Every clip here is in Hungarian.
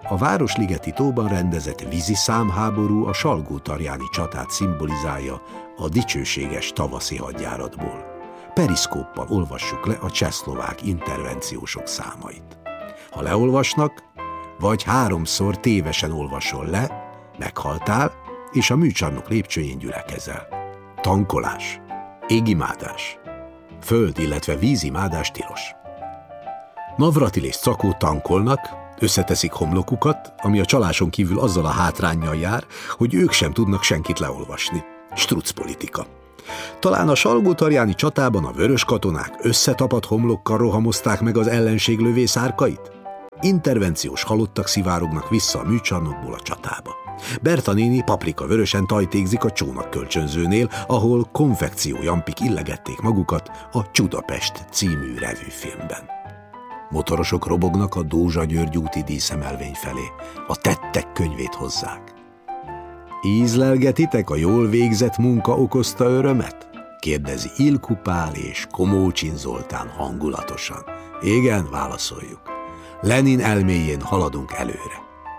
A Városligeti tóban rendezett vízi számháború a Salgótarjáni csatát szimbolizálja a dicsőséges tavaszi hadjáratból. Periszkóppal olvassuk le a csehszlovák intervenciósok számait. Ha leolvasnak, vagy 3-szor tévesen olvasol le, meghaltál, és a műcsarnok lépcsőjén gyülekezel. Tankolás, égimádás, föld, illetve vízimádás tilos. Navratil és Cakó tankolnak, összeteszik homlokukat, ami a csaláson kívül azzal a hátránnyal jár, hogy ők sem tudnak senkit leolvasni. Struc politika. Talán a Salgótarjáni csatában a vörös katonák összetapadt homlokkal rohamozták meg az ellenség lövészárkait? Intervenciós halottak szivárognak vissza a műcsarnokból a csatába. Berta néni paprika vörösen tajtékzik a csónakkölcsönzőnél, ahol konfekciójampik illegették magukat a Csudapest című revűfilmben. Motorosok robognak a Dózsa György úti díszemelvény felé. A tettek könyvét hozzák. Ízlelgetitek a jól végzett munka okozta örömet? Kérdezi Ilkó Pál és Komócsin Zoltán hangulatosan. Igen, válaszoljuk. Lenin elméjén haladunk előre.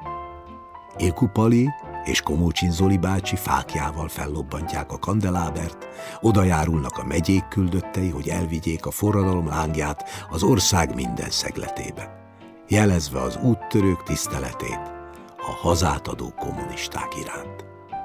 Ilkó Pali és Komócsin Zoli bácsi fáklyával fellobbantják a kandelábert, oda járulnak a megyék küldöttei, hogy elvigyék a forradalom lángját az ország minden szegletébe, jelezve az úttörők tiszteletét a hazátadó kommunisták iránt.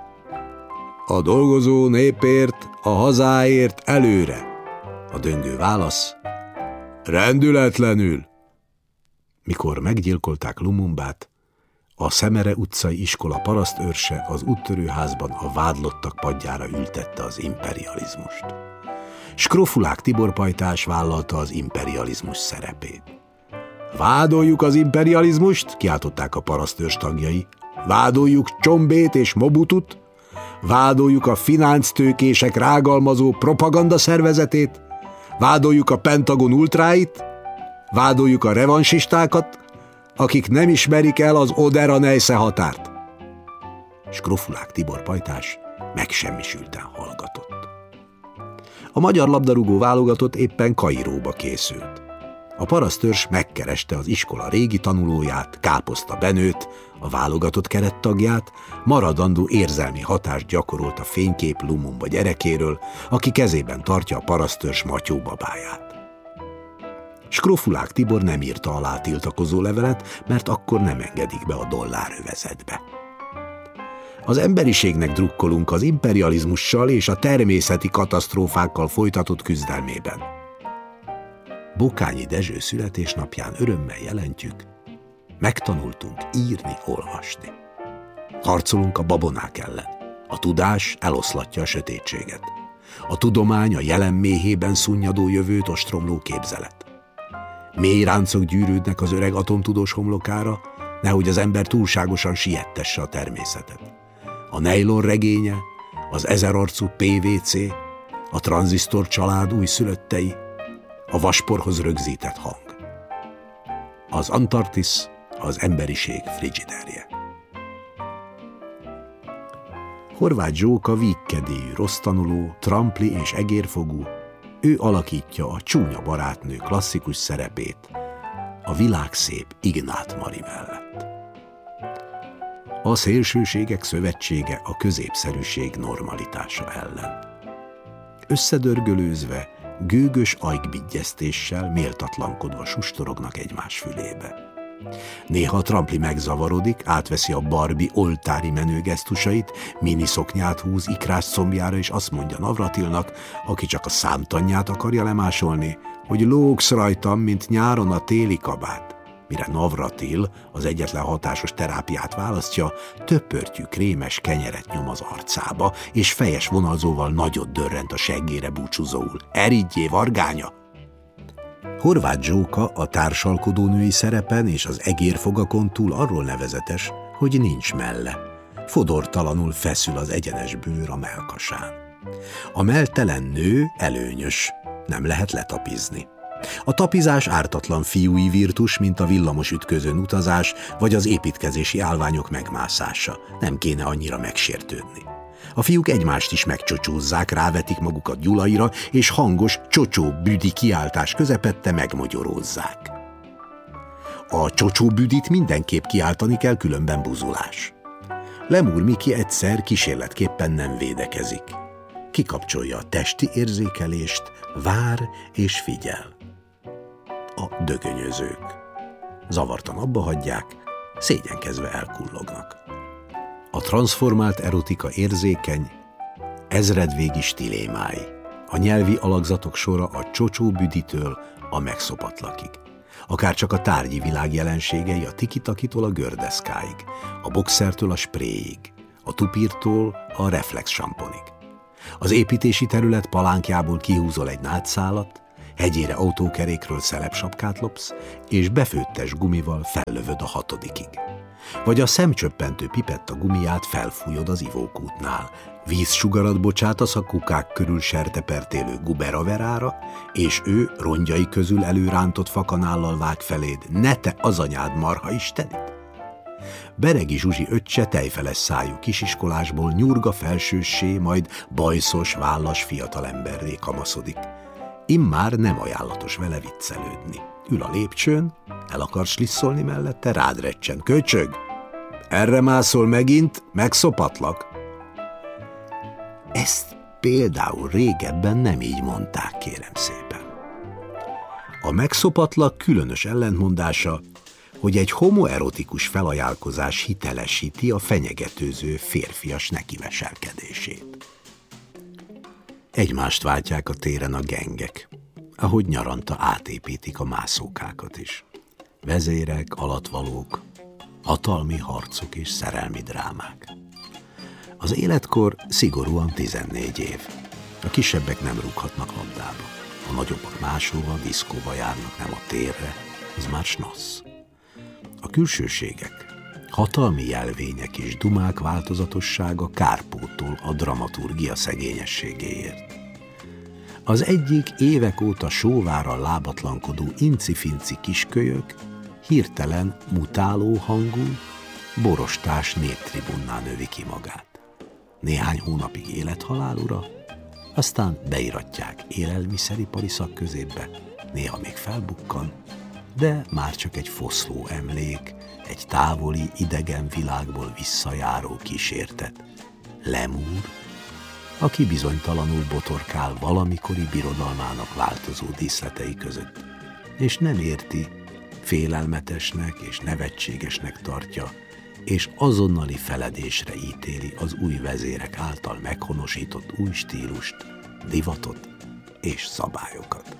A dolgozó népért, a hazáért előre. A döngő válasz: rendületlenül. Mikor meggyilkolták Lumumbát, a Szemere utcai iskola parasztőrse az úttörőházban a vádlottak padjára ültette az imperializmust. Skrofulák Tibor pajtás vállalta az imperializmus szerepét. Vádoljuk az imperializmust, kiáltották a parasztőrs tagjai. Vádoljuk Csombét és Mobutut, vádoljuk a finansztőkések rágalmazó propaganda szervezetét, vádoljuk a Pentagon ultráit, vádoljuk a revansistákat, akik nem ismerik el az Oder-Neisse határt. Skrofulák Tibor pajtás megsemmisülten hallgatott. A magyar labdarúgó válogatott éppen Kairóba készült. A parasztőrs megkereste az iskola régi tanulóját, Káposzta Benőt, a válogatott kerettagját, maradandó érzelmi hatást gyakorolt a fénykép Lumumba gyerekéről, aki kezében tartja a parasztőrs Matyó babáját. Skrofulák Tibor nem írta alá tiltakozó levelet, mert akkor nem engedik be a dollárövezetbe. Az emberiségnek drukkolunk az imperializmussal és a természeti katasztrófákkal folytatott küzdelmében. Bokányi Dezső születésnapján örömmel jelentjük, megtanultunk írni, olvasni. Harcolunk a babonák ellen. A tudás eloszlatja a sötétséget. A tudomány a jelen méhében szunnyadó jövőt ostromló képzelet. Mély ráncok gyűrődnek az öreg atomtudós homlokára, nehogy az ember túlságosan siettesse a természetet. A nejlon regénye, az ezerarcú PVC, a tranzisztor család újszülöttei, a vasporhoz rögzített hang. Az Antarktisz az emberiség frigiderje. Horváth Zsóka vígkedélyű rossztanuló, trampli és egérfogú, ő alakítja a csúnya barátnő klasszikus szerepét a világszép Ignát Mari mellett. A szélsőségek szövetsége a középszerűség normalitása ellen. Összedörgölőzve, gőgös ajkbigyeztéssel méltatlankodva sustorognak egymás fülébe. Néha a trampli megzavarodik, átveszi a Barbie oltári menő gesztusait, miniszoknyát húz ikrás combjára, és azt mondja Navratilnak, aki csak a számtanját akarja lemásolni, hogy lógsz rajtam, mint nyáron a téli kabát. Mire Navratil az egyetlen hatásos terápiát választja, töpörtyű krémes kenyeret nyom az arcába, és fejes vonalzóval nagyot dörrent a seggére búcsúzóul. Erigyé, vargánya! Horváth Zsóka a társalkodónői szerepen és az egérfogakon túl arról nevezetes, hogy nincs melle. Fodortalanul feszül az egyenes bőr a mellkasán. A melltelen nő előnyös, nem lehet letapizni. A tapizás ártatlan fiúi virtus, mint a villamos ütközőn utazás, vagy az építkezési állványok megmászása. Nem kéne annyira megsértődni. A fiúk egymást is megcsocsózzák, rávetik magukat Gyulaira, és hangos csocsó-büdi kiáltás közepette megmagyarózzák. A csocsóbüdit mindenképp kiáltani kell, különben buzulás. Lemur Miki egyszer kísérletképpen nem védekezik. Kikapcsolja a testi érzékelést, vár és figyel. A dögönyözők zavartan abba hagyják, szégyenkezve elkullognak. A transformált erotika érzékeny, ezredvégi stilémái. A nyelvi alakzatok sora a csocsóbüditől a megszopatlakig. Akár csak a tárgyi világ jelenségei a tikitakitól a gördeszkáig, a boxertől a spréig, a tupírtól a reflex samponig. Az építési terület palánkjából kihúzol egy nátszálat, hegyére autókerékről szelepsapkát lopsz, és befőttes gumival fellövöd a 6-ig. Vagy a szemcsöppentő pipetta gumiját felfújod az ivókútnál, vízsugarat bocsátasz a kukák körül sertepertélő guberaverára, és ő rongyai közül előrántott fakanállal vág feléd, ne te az anyád marha istenit! Beregi Zsuzsi öccse tejfeles szájú kisiskolásból nyurga felsőssé, majd bajszos, vállas fiatalemberré kamaszodik. Immár nem ajánlatos vele viccelődni. Ül a lépcsőn, el akar slisszolni mellette, rád recsen. Köcsög! Erre mászol megint, megszopatlak! Ezt például régebben nem így mondták, kérem szépen. A megszopatlak különös ellentmondása, hogy egy homoerotikus felajánlkozás hitelesíti a fenyegetőző férfias nekiveselkedését. Egymást váltják a téren a gengek, ahogy nyaranta átépítik a mászókákat is. Vezérek, alatvalók, hatalmi harcok és szerelmi drámák. Az életkor szigorúan 14 év. A kisebbek nem rúghatnak labdába. A nagyobbak máshova, diszkóba járnak, nem a térre, az már snasz. A külsőségek, hatalmi jelvények és dumák változatossága kárpótol a dramaturgia szegényességéért. Az egyik évek óta sóvárral lábatlankodó incifinci kiskölyök hirtelen mutáló hangú, borostás néptribunnán növi ki magát. Néhány hónapig élethalál ura, aztán beiratják élelmiszeripari szakközépbe, néha még felbukkan, de már csak egy foszló emlék, egy távoli, idegen világból visszajáró kísértet. Lemur, aki bizonytalanul botorkál valamikori birodalmának változó díszletei között, és nem érti, félelmetesnek és nevetségesnek tartja, és azonnali feledésre ítéli az új vezérek által meghonosított új stílust, divatot és szabályokat.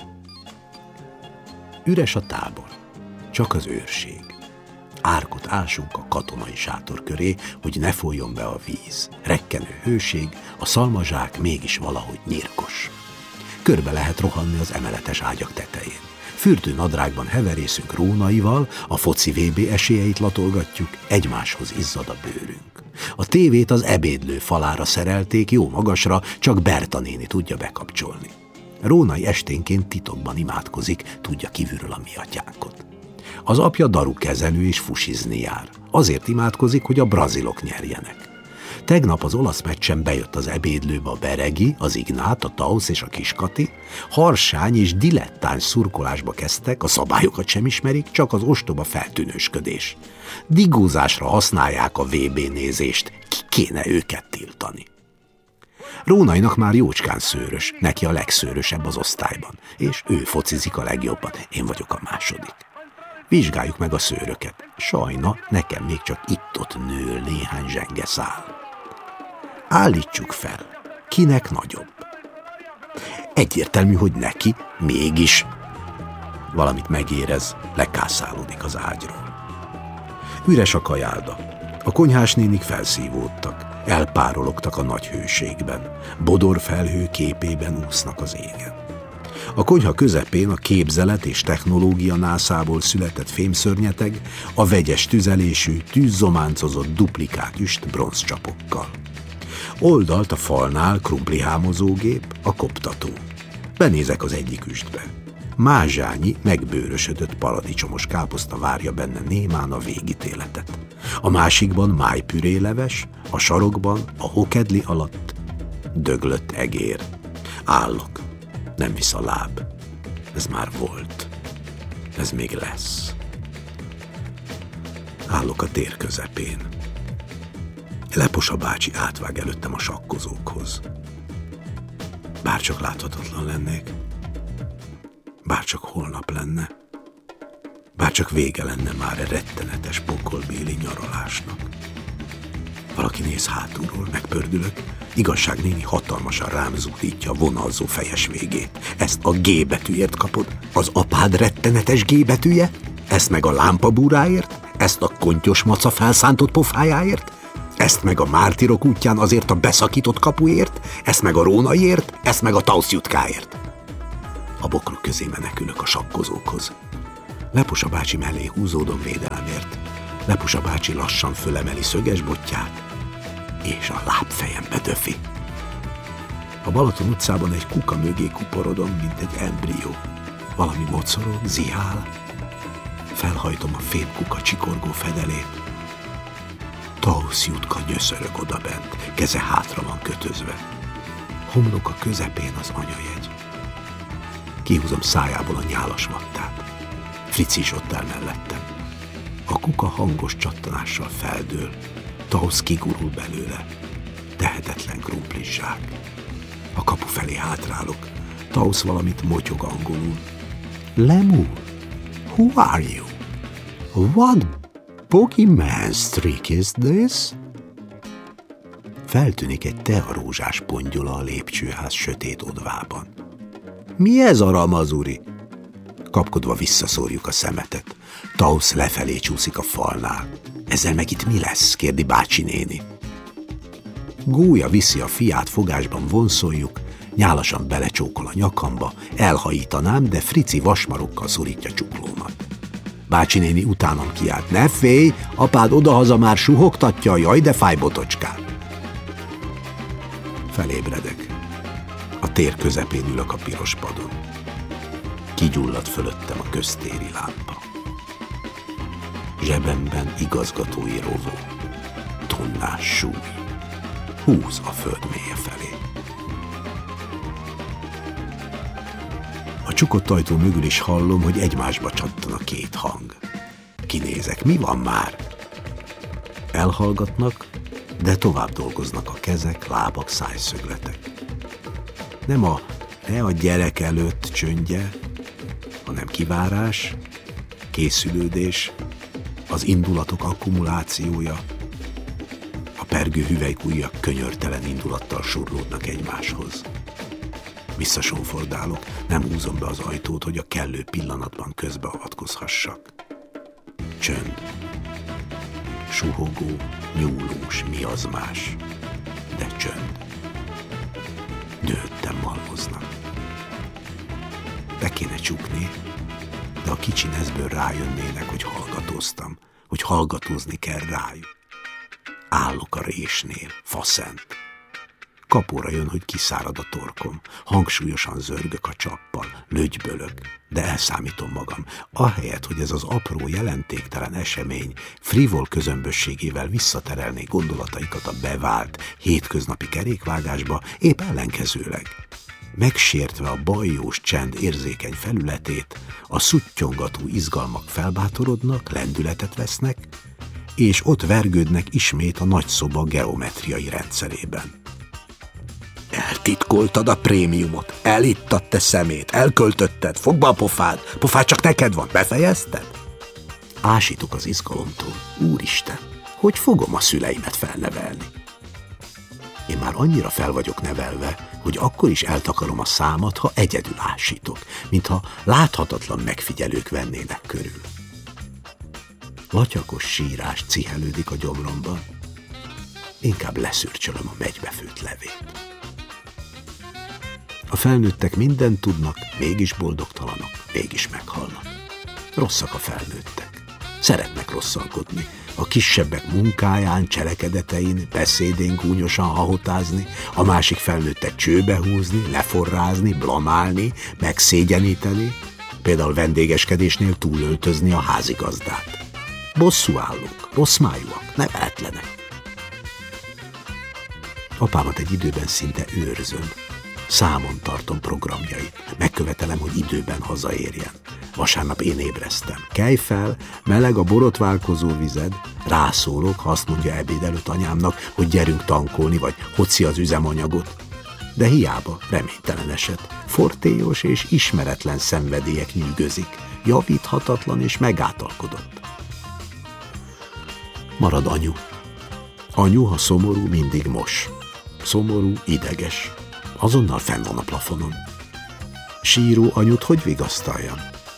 Üres a tábor, csak az őrség. Árkot ásunk a katonai sátor köré, hogy ne folyjon be a víz. Rekkenő hőség, a szalmazsák mégis valahogy nyírkos. Körbe lehet rohanni az emeletes ágyak tetején. Fürdő nadrágban heverészünk Rónaival, a foci VB esélyeit latolgatjuk, egymáshoz izzad a bőrünk. A tévét az ebédlő falára szerelték, jó magasra, csak Berta néni tudja bekapcsolni. Rónai esténként titokban imádkozik, tudja kívülről a mi atyánkot. Az apja darukezelő és fusizni jár. Azért imádkozik, hogy a brazilok nyerjenek. Tegnap az olasz meccsen bejött az ebédlőbe a Beregi, az Ignát, a Tausz és a Kiskati, harsány és dilettáns szurkolásba kezdtek, a szabályokat sem ismerik, csak az ostoba feltűnősködés. Digózásra használják a VB nézést, ki kéne őket tiltani. Rónainak már jócskán szőrös, neki a legszőrösebb az osztályban, és ő focizik a legjobban, én vagyok a második. Vizsgáljuk meg a szőröket. Sajna, nekem még csak itt-ott nő néhány zsenge szál. Állítsuk fel, kinek nagyobb? Egyértelmű, hogy neki, mégis valamit megérez, lekászálódik az ágyról. Üres a kajálda. A konyhás nénik felszívódtak, elpárologtak a nagy hőségben, bodor felhő képében úsznak az égen. A konyha közepén a képzelet és technológia nászából született fémszörnyeteg, a vegyes tüzelésű, tűzzománcozott duplikát üst bronzcsapokkal. Oldalt a falnál krumplihámozógép, a koptató. Benézek az egyik üstbe. Mázsányi, megbőrösödött paradicsomos káposzta várja benne némán a végítéletet. A másikban májpüréleves, a sarokban, a hokedli alatt döglött egér. Állok. Nem visz a láb. Ez már volt. Ez még lesz. Állok a tér közepén. Leposa bácsi átvág előttem a sakkozókhoz. Bárcsak láthatatlan lennék, bárcsak holnap lenne, bárcsak vége lenne már a rettenetes pokolbéli nyaralásnak. Valaki néz hátulról, megpördülök, Igazság néni hatalmasan rám zúdítja a vonalzó fejes végét. Ezt a G betűért kapod? Az apád rettenetes G betűje? Ezt meg a lámpabúráért? Ezt a kontyos maca felszántott pofájáért? Ezt meg a mártirok útján azért a beszakított kapuért? Ezt meg a rónaiért? Ezt meg a tauszjutkáért? A bokrok közé menekülök a sakkozókhoz. Leposa bácsi mellé húzódom védelemért. Leposa bácsi lassan fölemeli szöges botját, és a lábfejembe döfi. A Balaton utcában egy kuka mögé kuporodom, mint egy embrió. Valami mocorog, zihál. Felhajtom a fémkuka csikorgó fedelét. Tauszjutka nyöszörög odabent, keze hátra van kötözve. Homloka közepén az anyajegy. Kihúzom szájából a nyálas vattát. Frici is ott áll mellettem. A kuka hangos csattanással feldől. Tausz kigurul belőle. Tehetetlen krumplizsák. A kapu felé hátrálok. Tausz valamit motyog angolul. Lemur, who are you? What boogeyman's trick is this? Feltűnik egy tearózsás pongyola a lépcsőház sötét odvában. Mi ez a ramazuri? Kapkodva visszaszórjuk a szemetet. Tausz lefelé csúszik a falnál. Ezzel meg itt mi lesz? Kérdi bácsi néni. Gúlya viszi a fiát, fogásban vonszoljuk, nyálasan belecsókol a nyakamba, elhajítanám, de Frici vasmarokkal szorítja csuklómat. Bácsi néni utánam kiált. Ne félj, apád odahaza már suhogtatja, jaj, de fáj botocskát. Felébredek. A tér közepén ülök a piros padon. Kigyulladt fölöttem a köztéri lámpa. Zsebemben igazgatói rovó, tonnás súly, húz a föld mélye felé. A csukott ajtó mögül is hallom, hogy egymásba csattan a két hang. Kinézek, mi van már? Elhallgatnak, de tovább dolgoznak a kezek, lábak, szájszögletek. Nem a ne a gyerek előtt csöndje, hanem kivárás, készülődés, az indulatok akkumulációja. A pergő hüvelykujjak könyörtelen indulattal surlódnak egymáshoz. Visszasonfordálok, nem húzom be az ajtót, hogy a kellő pillanatban közbeavatkozhassak. Csönd. Suhogó, nyúlós, miazmás, de csönd. Nőttem malmoznak. Be kéne csukni, de a kicsi neszből rájönnének, hogy hallgatóztam, hogy hallgatózni kell rájuk. Állok a résnél, faszent. Kapóra jön, hogy kiszárad a torkom. Hangsúlyosan zörgök a csappal, lögybölök, de elszámítom magam. Ahelyett, hogy ez az apró, jelentéktelen esemény frivol közömbösségével visszaterelné gondolataikat a bevált, hétköznapi kerékvágásba, épp ellenkezőleg. Megsértve a bajós csend érzékeny felületét, a szuttyongató izgalmak felbátorodnak, lendületet vesznek, és ott vergődnek ismét a nagyszoba geometriai rendszerében. Eltitkoltad a prémiumot, elittad te szemét, elköltötted, fogd be a pofád csak neked van, befejezted? Ásítok az izgalomtól, úristen, hogy fogom a szüleimet felnevelni? Én már annyira fel vagyok nevelve, hogy akkor is eltakarom a számat, ha egyedül ásítok, mintha láthatatlan megfigyelők vennének körül. Latyakos sírás cihelődik a gyomromban, inkább leszürcsölöm a megybefőtt levét. A felnőttek mindent tudnak, mégis boldogtalanok, mégis meghalnak. Rosszak a felnőttek. Szeretnek rosszalkodni. A kisebbek munkáján, cselekedetein, beszédén gúnyosan hahotázni, a másik felnőttet csőbe húzni, leforrázni, blamálni, megszégyeníteni, például vendégeskedésnél túlöltözni a házigazdát. Bosszúállók, rosszmájúak, nevetlenek. Apámat egy időben szinte őrzöm. Számon tartom programjait. Megkövetelem, hogy időben hazaérjen. Vasárnap én ébresztem. Kelj fel, meleg a borotválkozó vized, rászólok, ha azt mondja ebéd előtt anyámnak, hogy gyerünk tankolni, vagy hoci az üzemanyagot. De hiába, reménytelen eset. Fortélyos és ismeretlen szenvedélyek nyűgözik, javíthatatlan és megáltalkodott. Marad anyu. Anyu, ha szomorú, mindig mos. Szomorú, ideges. Azonnal fenn van a plafonon. Síró anyut hogy vigasztaljam?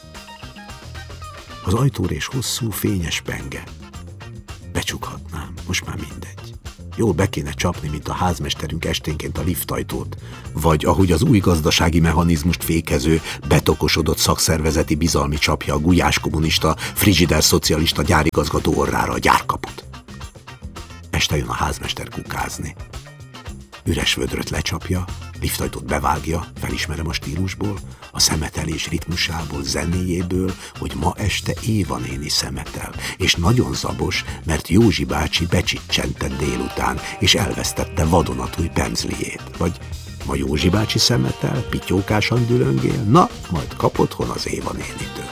Az ajtórés hosszú, fényes penge. Becsukhatnám, most már mindegy. Jól be kéne csapni, mint a házmesterünk esténként a liftajtót, vagy ahogy az új gazdasági mechanizmust fékező, betokosodott szakszervezeti bizalmi csapja a gulyás kommunista, frigider szocialista gyárigazgató orrára a gyárkaput. Este jön a házmester kukázni. Üres vödröt lecsapja, liftajtót bevágja, felismerem a stílusból, a szemetelés ritmusából, zenéjéből, hogy ma este Éva néni szemetel, és nagyon zabos, mert Józsi bácsi becsicsentett délután, és elvesztette vadonatúj penzliét. Vagy ma Józsi bácsi szemetel, pityókásan dülöngél, na, majd kap otthon az Éva nénitől.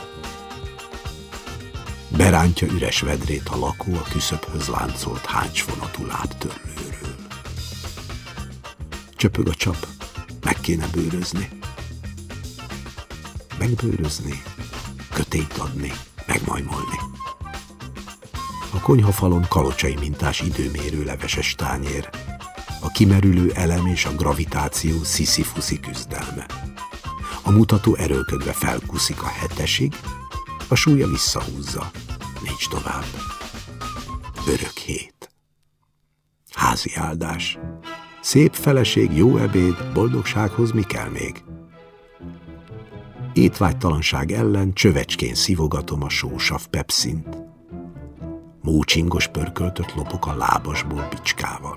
Berántja üres vedrét a lakó a küszöbhöz láncolt háncsvonatú lábtörlőről. Csöpög a csap, meg kéne bőrözni. Megbőrözni, kötényt adni, megmajmolni. A konyhafalon kalocsai mintás időmérő leveses tányér, a kimerülő elem és a gravitáció sziszifuszi küzdelme. A mutató erőlködve felkuszik a 7-esig, a súlya visszahúzza, nincs tovább. Örök hét. Házi áldás. Szép feleség, jó ebéd, boldogsághoz mi kell még? Étvágytalanság ellen csövecskén szivogatom a sósav pepszint. Mócsingos pörköltöt lopok a lábasból bicskával.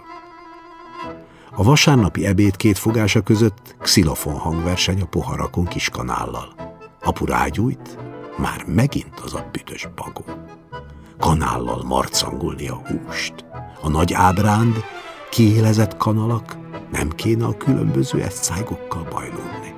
A vasárnapi ebéd 2 fogása között xilofon hangverseny a poharakon Kiskanállal. Apu rágyújt, már megint az a büdös bagó. Kanállal marcangolni a húst. A nagy ábránd, kiélezett kanalak, nem kéne a különböző eszcájgokkal bajlódni.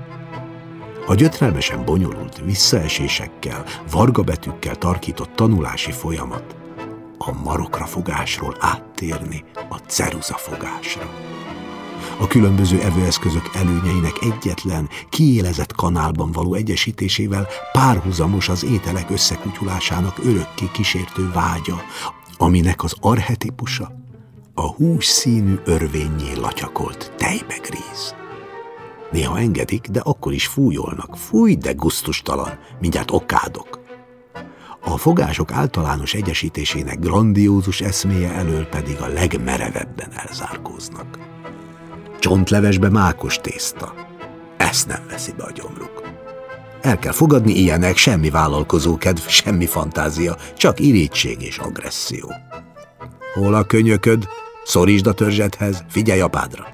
A gyötrelmesen bonyolult, visszaesésekkel, vargabetűkkel tarkított tanulási folyamat a marokrafogásról áttérni a ceruzafogásra. A különböző evőeszközök előnyeinek egyetlen, kiélezett kanálban való egyesítésével párhuzamos az ételek összekutyulásának örökké kísértő vágya, aminek az archetipusa a hússzínű örvénnyé latyakolt tejbegríz. Néha engedik, de akkor is fújolnak. Fúj, de gusztustalan, mindjárt okádok. A fogások általános egyesítésének grandiózus eszméje elől pedig a legmerevebben elzárkóznak. Csontlevesbe mákos tészta. Ezt nem veszi be a gyomruk. El kell fogadni, ilyenek, semmi vállalkozókedv, semmi fantázia, csak irigység és agresszió. Hol a könyököd? Szorítsd a törzsedhez, figyelj apádra!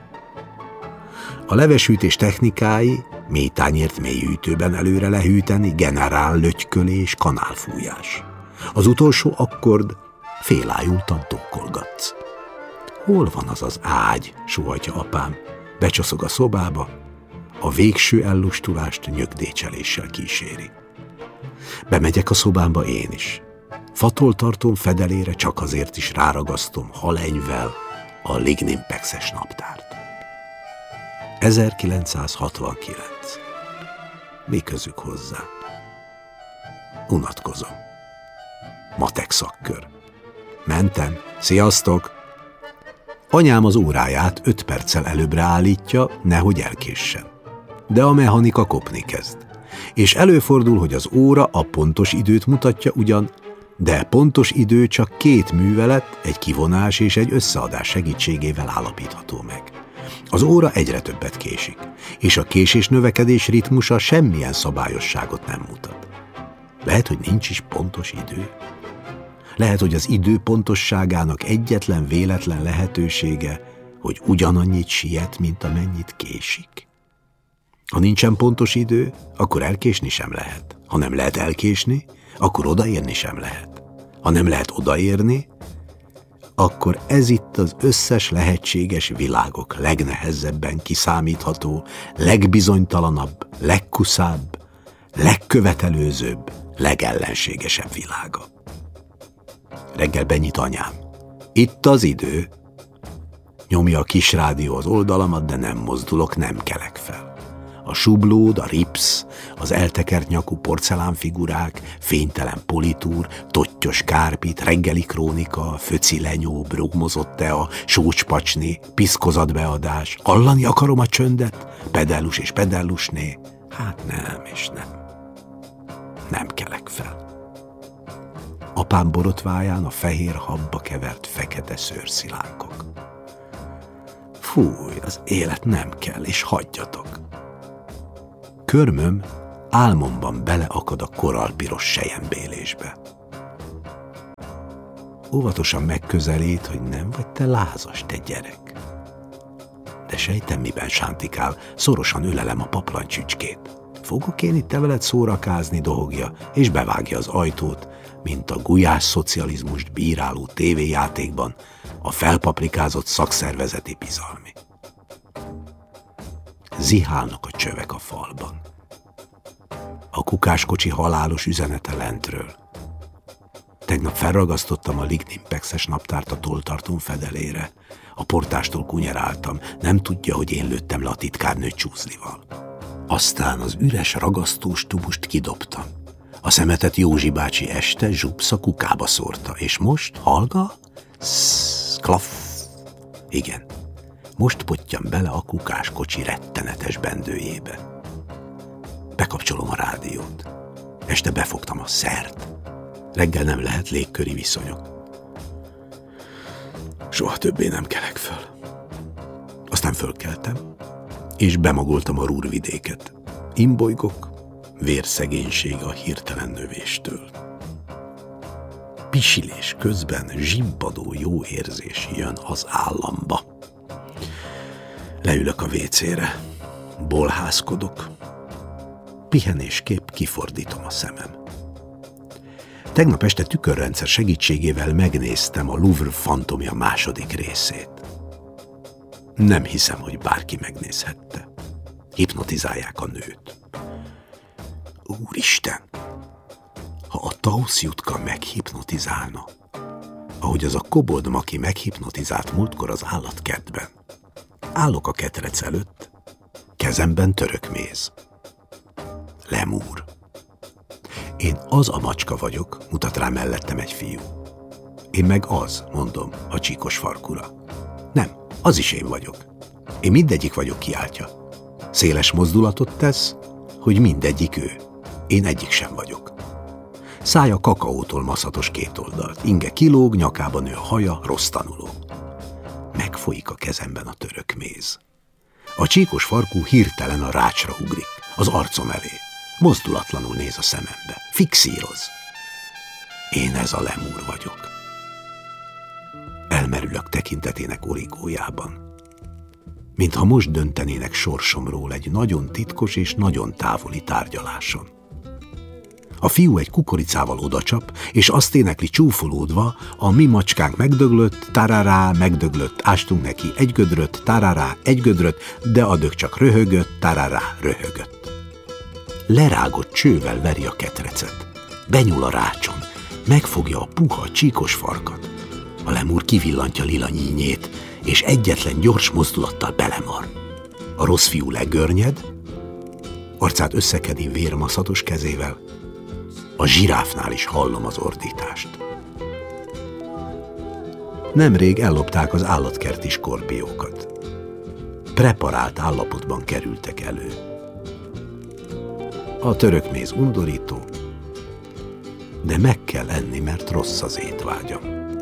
A levesütés technikái, mély tányért mély hűtőben előre lehűteni, generál lötykölés, kanálfújás. Az utolsó akkord, félájultan tokkolgatsz. Hol van az az ágy, suhatja apám, becsoszog a szobába, a végső ellustulást nyögdécseléssel kíséri. Bemegyek a szobámba én is. Fatoltartóm fedelére csak azért is ráragasztom halenyvel a lignimpexes naptárt. 1969. Mi közük hozzá? Unatkozom. Matek szakkör. Mentem. Sziasztok! Anyám az óráját 5 perccel előbbre állítja, nehogy elkéssen. De a mechanika kopni kezd. És előfordul, hogy az óra a pontos időt mutatja ugyan, de pontos idő csak 2 művelet, egy kivonás és egy összeadás segítségével állapítható meg. Az óra egyre többet késik, és a késés növekedés ritmusa semmilyen szabályosságot nem mutat. Lehet, hogy nincs is pontos idő. Lehet, hogy az idő pontosságának egyetlen véletlen lehetősége, hogy ugyanannyit siet, mint amennyit késik. Ha nincsen pontos idő, akkor elkésni sem lehet. Ha nem lehet elkésni, akkor odaérni sem lehet. Ha nem lehet odaérni, akkor ez itt az összes lehetséges világok legnehezebben kiszámítható, legbizonytalanabb, legkuszább, legkövetelőzőbb, legellenségesebb világa. Reggel benyit anyám. Itt az idő. Nyomja a kis rádió az oldalamat, de nem mozdulok, nem kelek fel. A sublód, a rips, az eltekert nyakú porcelánfigurák, fénytelen politúr, tottyos kárpit, reggeli krónika, föci lenyó, brómozott tea, sócspacsné, piszkozatbeadás. Hallani akarom a csöndet? Pedellus és pedellusné? Hát nem és nem. Nem kelek fel. Apám borotváján a fehér habba kevert fekete szőrszilánkok. Fúj, az élet nem kell, és hagyjatok. Körmöm álmomban beleakad a korallpiros selyembélésbe. Óvatosan megközelít, hogy nem vagy te lázas, te gyerek. De sejtem, miben sántikál, szorosan ölelem a paplancsücskét. Fogok én itt te veled szórakázni, dohogja, és bevágja az ajtót, mint a gulyás szocializmust bíráló tévéjátékban a felpaprikázott szakszervezeti bizalmi. Zihálnak a csövek a falban. A kukáskocsi halálos üzenete lentről. Tegnap felragasztottam a lignimpexes naptárt a tolltartón fedelére. A portástól kunyeráltam, nem tudja, hogy én lőttem le a titkárnő csúszlival. Aztán az üres ragasztós tubust kidobtam. A szemetet Józsi bácsi este zsupsz a kukába szórta, és most hallga? Klaff. Igen, most pottyam bele a kukáskocsi rettenetes bendőjébe. Bekapcsolom a rádiót. Este befogtam a szert. Reggel nem lehet légköri viszonyok. Soha többé nem kelek föl. Aztán fölkeltem, és bemagoltam a Rúrvidéket. Imbolygok, vérszegénység a hirtelen növéstől. Pisilés közben zsibbadó jó érzés jön az államba. Leülök a vécére, bolhászkodok, pihenésképp kifordítom a szemem. Tegnap este tükörrendszer segítségével megnéztem a Louvre fantomja második részét. Nem hiszem, hogy bárki megnézhette. Hipnotizálják a nőt. Úristen! Ha a Tausz Jutka meghipnotizálna, ahogy az a kobold maki meghipnotizált múltkor az állatkertben. Állok a ketrec előtt, kezemben törökméz. Lemúr. Én az a macska vagyok, mutat rá mellettem egy fiú. Én meg az, mondom, a csíkos farkura. Nem, az is én vagyok. Én mindegyik vagyok, kiáltja. Széles mozdulatot tesz, hogy mindegyik ő. Én egyik sem vagyok. Szája kakaótól maszatos kétoldalt, inge kilóg, nyakában nő a haja, rossz tanuló. Megfolyik a kezemben a törökméz. A csíkos farkú hirtelen a rácsra ugrik, az arcom elé. Mozdulatlanul néz a szemembe. Fixíroz. Én ez a lemúr vagyok. Elmerülök tekintetének origójában. Mintha most döntenének sorsomról egy nagyon titkos és nagyon távoli tárgyaláson. A fiú egy kukoricával odacsap, és azt énekli csúfolódva, a mi macskánk megdöglött, tarará, megdöglött, ástunk neki egy gödröt, tarará, egy gödröt, de a dög csak röhögött, tarará, röhögött. Lerágott csővel veri a ketrecet. Benyúl a rácson, megfogja a puha, csíkos farkat. A lemúr kivillantja lila nyínyét, és egyetlen gyors mozdulattal belemar. A rossz fiú legörnyed, arcát összekedi vérmaszatos kezével. A zsiráfnál is hallom az ordítást. Nemrég ellopták az állatkerti skorpiókat. Preparált állapotban kerültek elő. A törökméz undorító, de meg kell enni, mert rossz az étvágyam.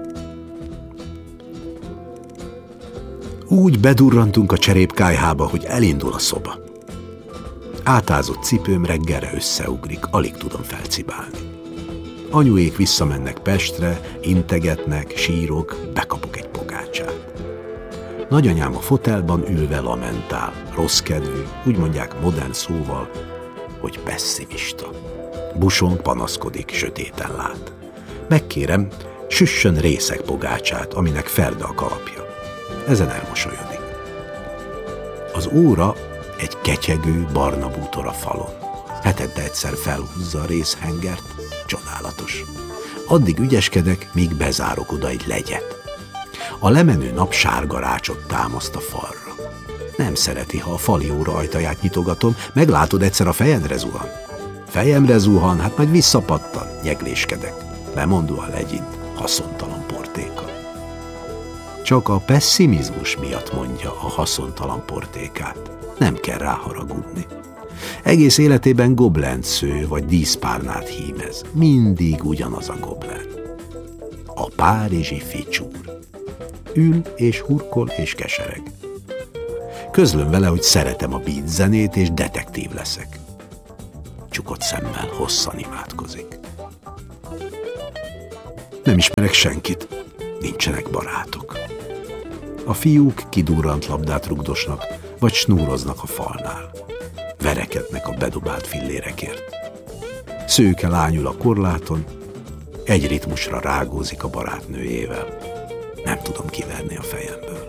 Úgy bedurrantunk a cserépkályhába, hogy elindul a szoba. Átázott cipőm reggelre összeugrik, alig tudom felcibálni. Anyuék visszamennek Pestre, integetnek, sírok, bekapok egy pogácsát. Nagyanyám a fotelban ülve lamentál, rosszkedvű, úgy mondják modern szóval, hogy pessimista. Buson panaszkodik, sötéten lát. Megkérem, süssön részeg pogácsát, aminek ferde a kalapja. Ezen elmosolyodik. Az óra egy ketyegő barna bútor a falon. Hetente egyszer felhúzza a részhengert. Csodálatos. Addig ügyeskedek, míg bezárok oda egy legyet. A lemenő nap sárga rácsot támaszt a falra. Nem szereti, ha a fali óra ajtaját nyitogatom, meglátod, egyszer a fejemre zuhan. Fejemre zuhan, hát majd visszapattan, nyegléskedek. Lemondó a legyint, haszontalan portéka. Csak a pesszimizmus miatt mondja a haszontalan portékát. Nem kell ráharagudni. Egész életében goblencsző vagy díszpárnát hímez. Mindig ugyanaz a goblen. A párizsi ficsúr. Ül és hurkol és kesereg. Közlöm vele, hogy szeretem a beat zenét és detektív leszek. Csukott szemmel hosszan imádkozik. Nem ismerek senkit, nincsenek barátok. A fiúk kidurrant labdát rugdosnak, vagy snúroznak a falnál. Verekednek a bedobált fillérekért. Szőke lányul a korláton, egy ritmusra rágózik a barátnőjével. Nem tudom kiverni a fejemből.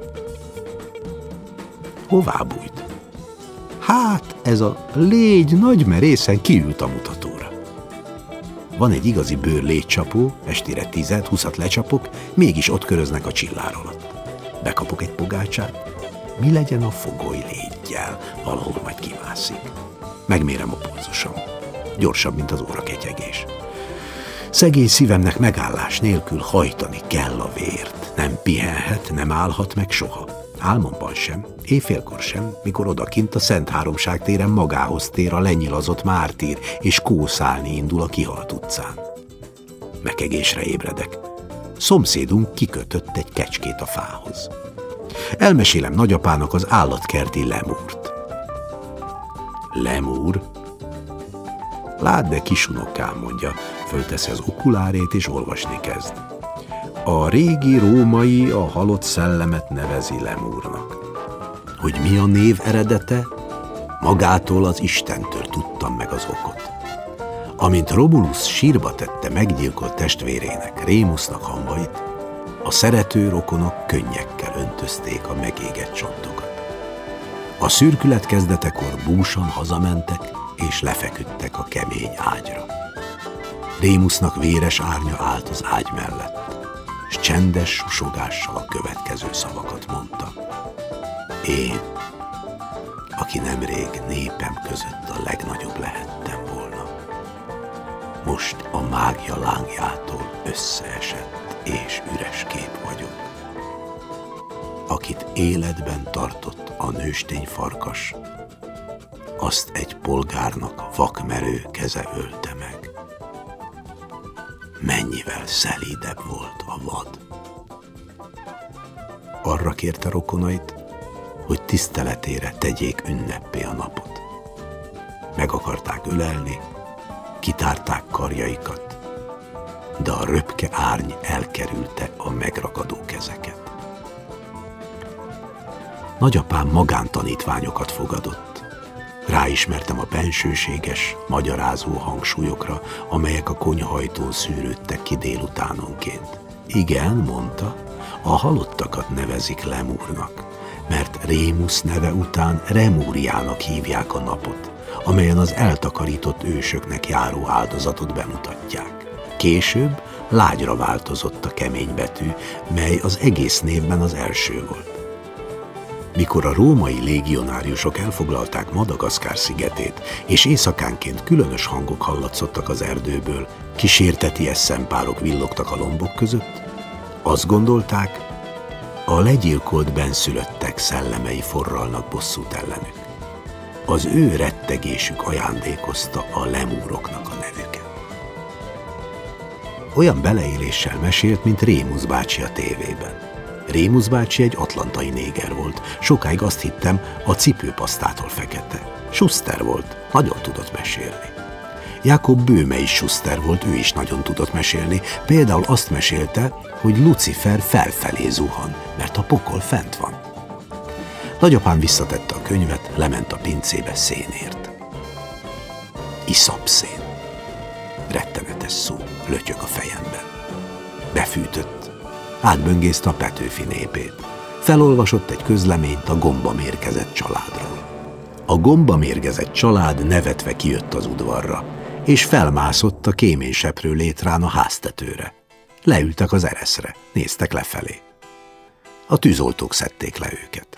Hová bújt? Hát, ez a légy nagy merészen kiült a mutatóra. Van egy igazi bőr légycsapó, estére 10-20 lecsapok, mégis ott köröznek a csillár alatt. Bekapok egy pogácsát, mi legyen a fogoly légygyel, valahol majd kimászik. Megmérem a pulzusom. Gyorsabb, mint az óraketyegés. Szegény szívemnek megállás nélkül hajtani kell a vért. Nem pihenhet, nem állhat meg soha. Álmomban sem, éjfélkor sem, mikor odakint a Szent Háromság téren magához tér a lenyilazott mártír, és kószálni indul a kihalt utcán. Mekegésre ébredek. Szomszédunk kikötött egy kecskét a fához. Elmesélem nagyapának az állatkerti lemúrt. Lemúr? Lát, de kisunokám, mondja, fölteszi az okulárét és olvasni kezd. A régi római a halott szellemet nevezi lemúrnak. Hogy mi a név eredete? Magától az Istentől tudtam meg az okot. Amint Romulus sírba tette meggyilkolt testvérének, Rémusznak hamvait, a szerető rokonok könnyekkel öntözték a megégett csontokat. A szürkület kezdetekor búsan hazamentek, és lefeküdtek a kemény ágyra. Rémusznak véres árnya állt az ágy mellett, és csendes susogással a következő szavakat mondta. Én, aki nemrég népem között a legnagyobb lehettem volna, most a mágia lángjától összeesett és üres kép vagyok. Akit életben tartott a nőstény farkas, azt egy polgárnak vakmerő keze ölte meg. Mennyivel szelídebb volt a vad. Arra kérte rokonait, hogy tiszteletére tegyék ünneppé a napot. Meg akarták ölelni, kitárták karjaikat, de a röpke árny elkerülte a megragadó kezeket. Nagyapám magántanítványokat fogadott. Ráismertem a bensőséges, magyarázó hangsúlyokra, amelyek a konyhajtón szűrődtek ki délutánonként. Igen, mondta, a halottakat nevezik lemúrnak, mert Rémusz neve után Remúriának hívják a napot, amelyen az eltakarított ősöknek járó áldozatot bemutatják. Később lágyra változott a kemény betű, mely az egész névben az első volt. Mikor a római légionáriusok elfoglalták Madagaszkár szigetét, és éjszakánként különös hangok hallatszottak az erdőből, kísérteties szempárok villogtak a lombok között, azt gondolták, a legyilkolt benszülöttek szellemei forralnak bosszút ellenük. Az ő rettegésük ajándékozta a lemúroknak a nevüket. Olyan beleéléssel mesélt, mint Rémusz bácsi a tévében. Rémusz bácsi egy atlantai néger volt. Sokáig azt hittem, a cipőpasztától fekete. Schuster volt, nagyon tudott mesélni. Jákob Böhme is Schuster volt, ő is nagyon tudott mesélni. Például azt mesélte, hogy Lucifer felfelé zuhan, mert a pokol fent van. Nagyapám visszatette a könyvet, lement a pincébe szénért. Iszapszén. Rettenetes szó, lötyög a fejemben. Befűtött. Átböngészte a Petőfi népét. Felolvasott egy közleményt a Gomba mérkezett családról. A gomba mérgezett család nevetve kijött az udvarra, és felmászott a kéményseprő létrán a háztetőre. Leültek az ereszre, néztek lefelé. A tűzoltók szedték le őket.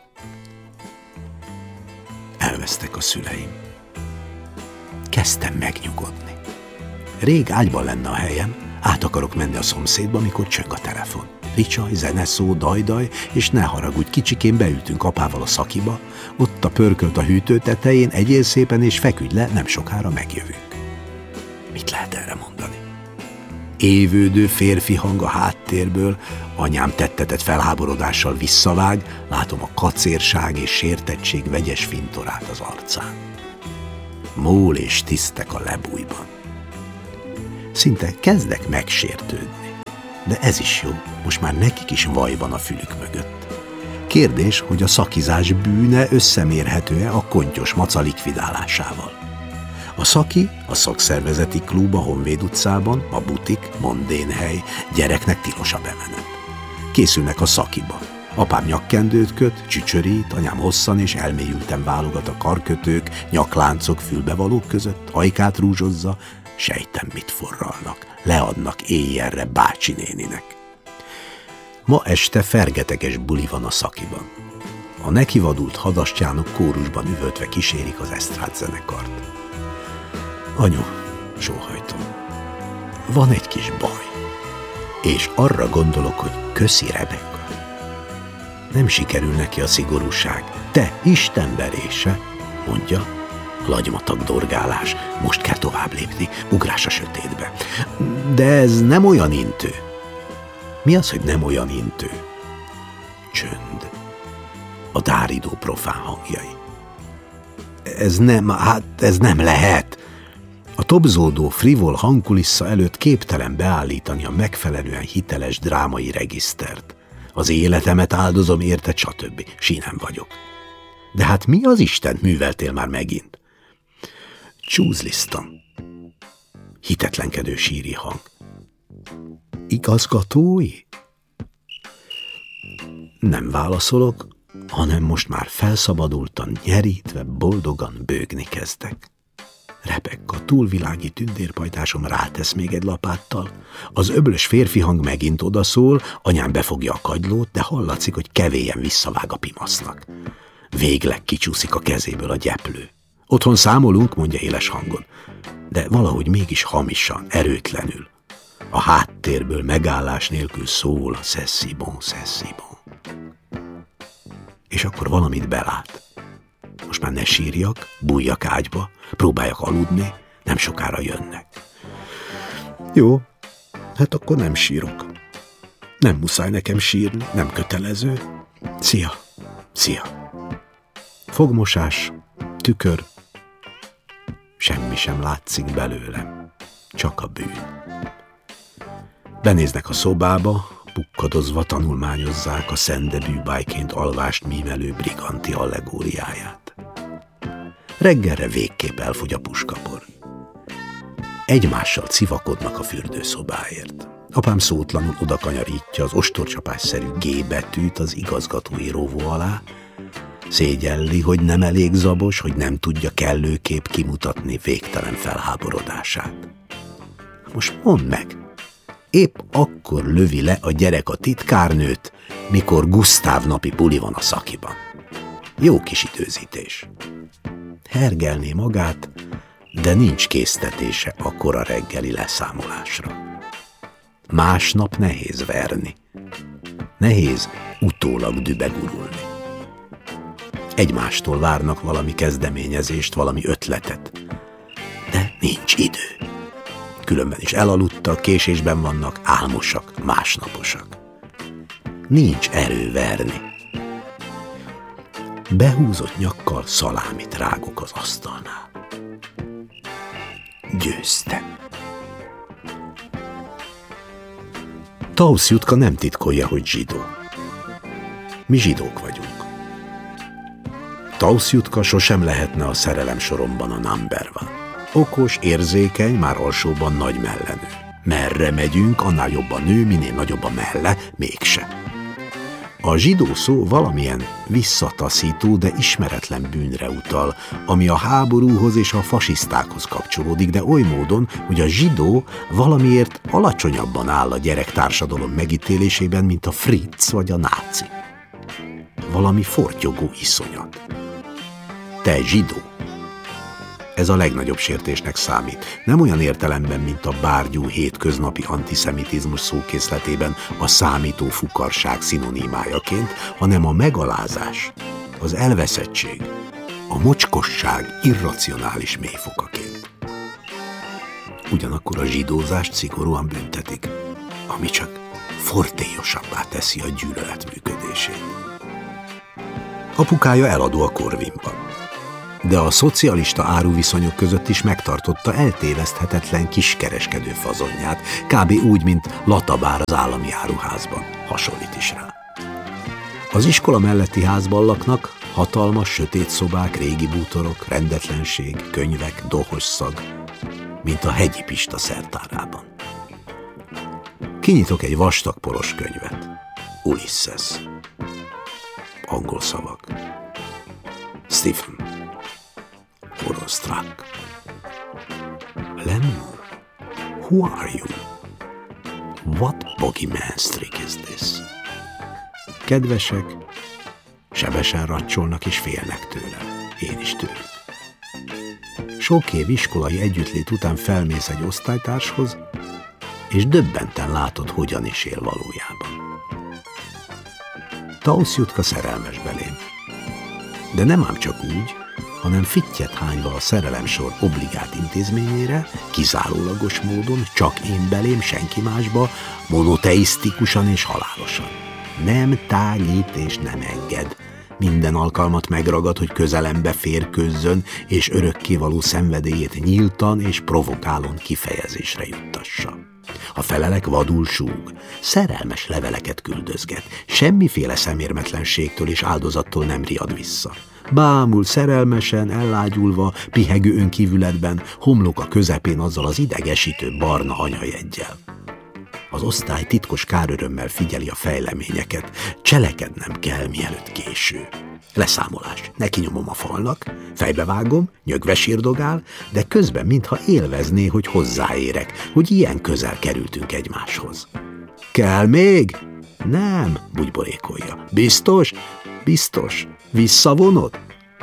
Elvesztek a szüleim. Kezdtem megnyugodni. Rég ágyban lenne a helyem, át akarok menni a szomszédba, amikor csöng a telefon. Ricsaj, zeneszó, dajdaj, és ne haragudj, kicsikén beültünk apával a szakiba, ott a pörkölt a hűtő tetején, egyél szépen és feküdj le, nem sokára megjövünk. Mit lehet erre mondani? Évődő férfi hang a háttérből, anyám tettetett felháborodással visszavág, látom a kacérság és sértettség vegyes fintorát az arcán. Mól és tisztek a lebújban. Szinte kezdek megsértődni. De ez is jó, most már nekik is vaj van a fülük mögött. Kérdés, hogy a szakizás bűne összemérhető-e a kontyos maca likvidálásával. A szaki, a szakszervezeti klub a Honvéd utcában, a butik, mondénhely, gyereknek tilos a bemenet. Készülnek a szakiba. Apám nyakkendőt köt, csücsörít, anyám hosszan és elmélyülten válogat a karkötők, nyakláncok, fülbevalók között, ajkát rúzsozza, sejtem mit forralnak, leadnak éjjelre bácsi néninek. Ma este fergeteges buli van a szakiban. A nekivadult hadastyánok kórusban üvöltve kísérik az esztrád zenekart. Anyu, sóhajtom, van egy kis baj, és arra gondolok, hogy köszi Rebekka. Nem sikerül neki a szigorúság. Te, istenverése, mondja, lagymatag dorgálás, most kell tovább lépni, ugrás a sötétbe. De ez nem olyan intő. Mi az, hogy nem olyan intő? Csönd. A dáridó profán hangjai. Ez nem lehet. A tobzódó, frivol hangkulissza előtt képtelen beállítani a megfelelően hiteles drámai regisztert. Az életemet áldozom érte, stb. Sínen vagyok. De hát mi az Istent műveltél már megint? Csúzlisztam. Hitetlenkedő síri hang. Igazgatói? Nem válaszolok, hanem most már felszabadultan, nyerítve, boldogan bőgni kezdek. Rebekka, túlvilági tündérpajtásom rátesz még egy lapáttal. Az öblös férfi hang megint odaszól, anyám befogja a kagylót, de hallatszik, hogy kevélyen visszavág a pimasznak. Végleg kicsúszik a kezéből a gyeplő. Otthon számolunk, mondja éles hangon, de valahogy mégis hamisan, erőtlenül. A háttérből megállás nélkül szól a c'est bon. És akkor valamit belát. Most már ne sírjak, bújjak ágyba, próbáljak aludni, nem sokára jönnek. Jó, hát akkor nem sírok. Nem muszáj nekem sírni, nem kötelező. Szia. Fogmosás, tükör, semmi sem látszik belőlem, csak a bűn. Benéznek a szobába, pukkadozva tanulmányozzák a szendebűbájként alvást mímelő briganti allegóriáját. Reggelre végképp elfogy a puskapor. Egymással civakodnak a fürdőszobáért. Apám szótlanul odakanyarítja az ostorcsapásszerű G betűt az igazgatói róvó alá, szégyelli, hogy nem elég zabos, hogy nem tudja kellőképp kimutatni végtelen felháborodását. Most mondd meg, épp akkor lövi le a gyerek a titkárnőt, mikor Gusztáv napi buli van a szakiban. Jó kis időzítés. Hergelné magát, de nincs késztetése a kora reggeli leszámolásra. Másnap nehéz verni. Nehéz utólag dübegurulni. Egymástól várnak valami kezdeményezést, valami ötletet. De nincs idő. Különben is elaludtak, késésben vannak, álmosak, másnaposak. Nincs erő verni. Behúzott nyakkal szalámit rágok az asztalnál. Győztem. Tausz Jutka nem titkolja, hogy zsidó. Mi zsidók vagyunk. Tausz Jutka sosem lehetne a szerelem soromban a number one. Okos, érzékeny, már alsóban nagy mellenő. Merre megyünk, annál jobb a nő, minél nagyobb a melle, mégse. A zsidó szó valamilyen visszataszító, de ismeretlen bűnre utal, ami a háborúhoz és a fasisztákhoz kapcsolódik, de oly módon, hogy a zsidó valamiért alacsonyabban áll a gyerektársadalom megítélésében, mint a fritz vagy a náci. Valami fortyogó iszonyat. Te zsidó! Ez a legnagyobb sértésnek számít. Nem olyan értelemben, mint a bárgyú hétköznapi antiszemitizmus szókészletében a számító fukarság szinonimájaként, hanem a megalázás, az elveszettség, a mocskosság irracionális mélyfokaként. Ugyanakkor a zsidózást szigorúan büntetik, ami csak fortélyosabbá teszi a gyűlölet működését. Apukája eladó a Corvinban, de a szocialista áruviszonyok között is megtartotta eltéveszthetetlen kiskereskedő fazonját, kb. Úgy, mint Latabár az állami áruházban, hasonlít is rá. Az iskola melletti házban laknak, hatalmas, sötét szobák, régi bútorok, rendetlenség, könyvek, dohos szag, mint a Hegyi Pista szertárában. Kinyitok egy vastag poros könyvet. Ulysses. Angol szavak. Stephen. Horrorstruck. Lemur. Who are you? What bogeyman's trick is this? Kedvesek, sebesen rancsolnak és félnek tőle. Én is tőlük. Sok év iskolai együttlét után felmész egy osztálytárshoz, és döbbenten látod, hogyan is él valójában. Tausz Jutka szerelmes belém. De nem ám csak úgy, hanem fittyet hányva a szerelemsor obligát intézményére, kizárólagos módon, csak én belém, senki másba, monoteisztikusan és halálosan. Nem tágít és nem enged. Minden alkalmat megragad, hogy közelembe férkőzzön, és örökkévaló szenvedélyét nyíltan és provokálón kifejezésre juttassa. Ha felelek, vadul súg, szerelmes leveleket küldözget, semmiféle szemérmetlenségtől és áldozattól nem riad vissza. Bámul szerelmesen, ellágyulva, pihegő önkívületben, homloka közepén azzal az idegesítő barna anyajeggyel. Az osztály titkos kárörömmel figyeli a fejleményeket, cselekednem kell, mielőtt késő. Leszámolás, neki nyomom a falnak, fejbevágom, nyögve sírdogál, de közben mintha élvezné, hogy hozzáérek, hogy ilyen közel kerültünk egymáshoz. Kell még? Nem, bugyborékolja. Biztos? Biztos. Visszavonod?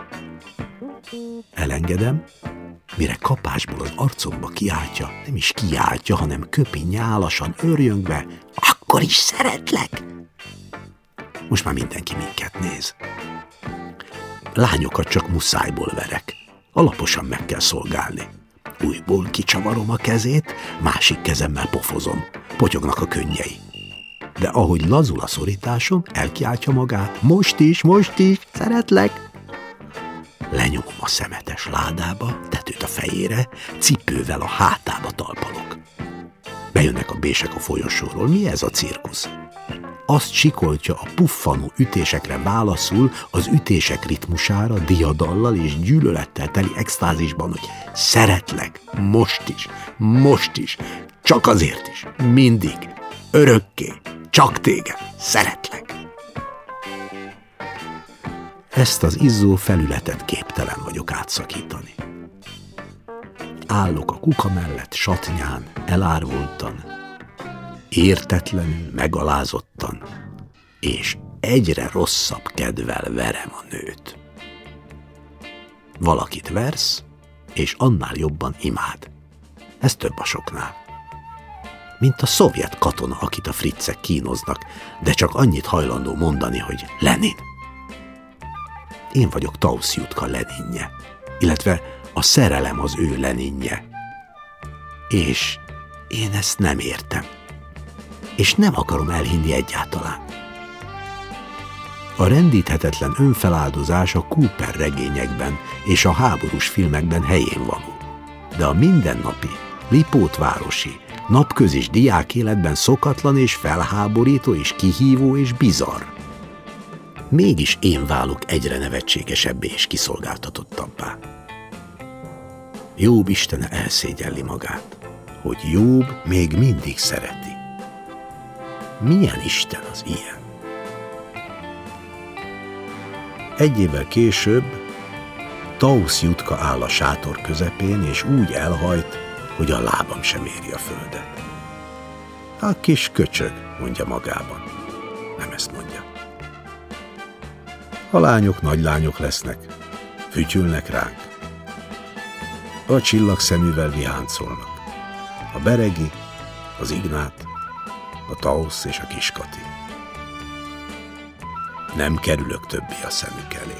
Elengedem, mire kapásból az arcomba kiáltja, nem is kiáltja, hanem köpi nyálasan, őrjöngve, akkor is szeretlek. Most már mindenki minket néz. Lányokat csak muszájból verek. Alaposan meg kell szolgálni. Újból kicsavarom a kezét, másik kezemmel pofozom. Potyognak a könnyei. De ahogy lazul a szorításom, elkiáltja magát. Most is, szeretlek. Lenyomom a szemetes ládába, tetőt a fejére, cipővel a hátába talpalok. Bejönnek a bések a folyosóról. Mi ez a cirkusz? Azt sikoltja a puffanó ütésekre válaszul az ütések ritmusára, diadallal és gyűlölettel teli extázisban, hogy szeretlek, most is, csak azért is, mindig, örökké, csak téged, szeretlek. Ezt az izzó felületet képtelen vagyok átszakítani. Állok a kuka mellett satnyán, elárvultan, értetlenül, megalázottan, és egyre rosszabb kedvel verem a nőt. Valakit versz, és annál jobban imád. Ez több a soknál. Mint a szovjet katona, akit a friccek kínoznak, de csak annyit hajlandó mondani, hogy Lenin. Én vagyok Tausz Jutka Leninje, illetve a szerelem az ő Leninje. És én ezt nem értem. És nem akarom elhinni egyáltalán. A rendíthetetlen önfeláldozás a Cooper regényekben és a háborús filmekben helyén való. De a mindennapi, lipótvárosi, napközis diákéletben szokatlan és felháborító és kihívó és bizarr. Mégis én válok egyre nevetségesebbé és kiszolgáltatottabbá. Jobb Istene elszégyelli magát, hogy Jobb még mindig szereti. Milyen Isten az ilyen? Egy évvel később Tausz Jutka áll a sátor közepén, és úgy elhajt, hogy a lábam sem éri a földet. A kis köcsög, mondja magában. Nem ezt mondja. A lányok nagy lányok lesznek, fütyülnek ránk. A csillagszeművel viháncolnak. A Beregi, az Ignát, a Tausz és a Kiskati. Nem kerülök többi a szemük elé.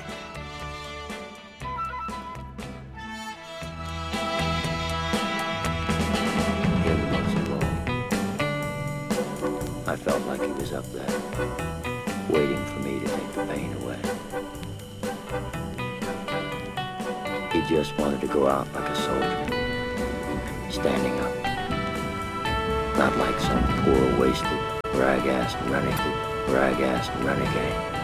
I felt like he was up there, waiting for me to take the pain away. He just wanted to go out like a soldier, standing up, not like some poor, wasted, rag-assed renegade.